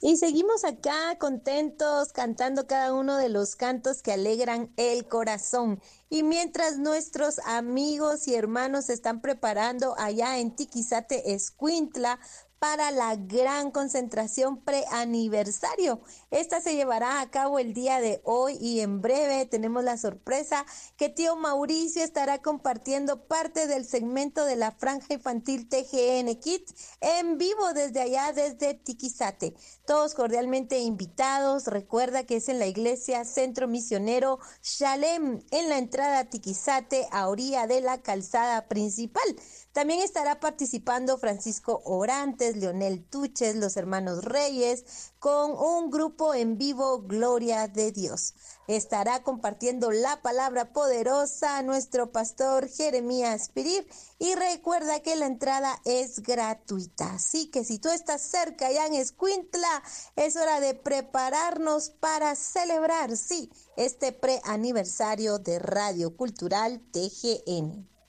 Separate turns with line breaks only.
Y seguimos acá contentos cantando cada uno de los cantos que alegran el corazón. Y mientras nuestros amigos y hermanos se están preparando allá en Tiquizate, Escuintla, para la gran concentración preaniversario. Esta se llevará a cabo el día de hoy y en breve tenemos la sorpresa que tío Mauricio estará compartiendo parte del segmento de la franja infantil TGN Kids en vivo desde allá, desde Tiquizate. Todos cordialmente invitados. Recuerda que es en la iglesia Centro Misionero Shalem, en la entrada a Tiquizate, a orilla de la calzada principal. También estará participando Francisco Orantes, Leonel Tuches, los hermanos Reyes, con un grupo en vivo, Gloria de Dios. Estará compartiendo la palabra poderosa nuestro pastor Jeremías Pirir, y recuerda que la entrada es gratuita. Así que si tú estás cerca allá en Escuintla, es hora de prepararnos para celebrar, sí, este preaniversario de Radio Cultural TGN.